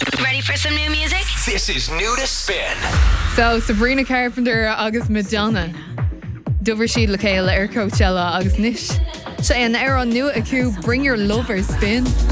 Ready for some new music? This is New to Spin. So Sabrina Carpenter agus Madonna Dover siad le céile ar Coachella agus níis. Sé an ar an nua acu Bring Your Lover Spin.